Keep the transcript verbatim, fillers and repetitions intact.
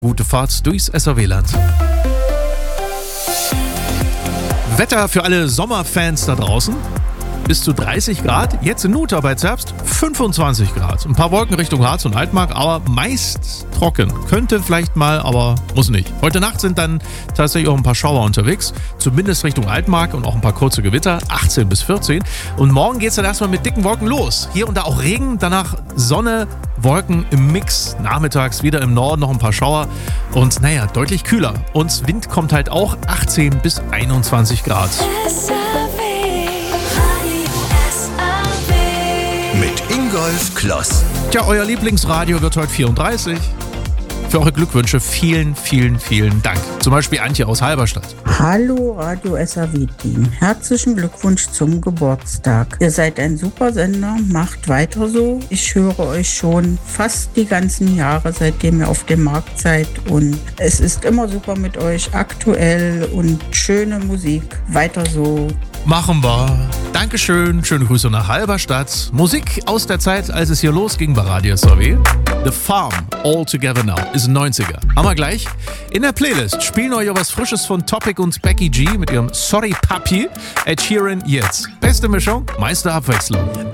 Gute Fahrt durchs S R W-Land. Wetter für alle Sommerfans da draußen. Bis zu dreißig Grad, jetzt in Nuta bei Zerbst fünfundzwanzig Grad. Ein paar Wolken Richtung Harz und Altmark, aber meist trocken. Könnte vielleicht mal, aber muss nicht. Heute Nacht sind dann tatsächlich auch ein paar Schauer unterwegs, zumindest Richtung Altmark und auch ein paar kurze Gewitter, achtzehn bis vierzehn. Und morgen geht es dann erstmal mit dicken Wolken los. Hier und da auch Regen, danach Sonne, Wolken im Mix. Nachmittags wieder im Norden noch ein paar Schauer und naja, deutlich kühler. Und Wind kommt halt auch achtzehn bis einundzwanzig Grad. Mit Ingolf Kloss. Tja, euer Lieblingsradio wird heute vierunddreißig. Für eure Glückwünsche vielen, vielen, vielen Dank. Zum Beispiel Antje aus Halberstadt. Hallo Radio S R W-Team. Herzlichen Glückwunsch zum Geburtstag. Ihr seid ein super Sender, macht weiter so. Ich höre euch schon fast die ganzen Jahre, seitdem ihr auf dem Markt seid. Und es ist immer super mit euch, aktuell und schöne Musik. Weiter so. Machen wir. Dankeschön, schöne Grüße nach Halberstadt. Musik aus der Zeit, als es hier losging bei Radio S R W. The Farm, All Together Now, ist ein neunziger. Haben wir gleich. In der Playlist spielen euch was Frisches von Topic und Becky G mit ihrem Sorry Papi. Ed Sheeran jetzt. Beste Mischung, meiste Abwechslung.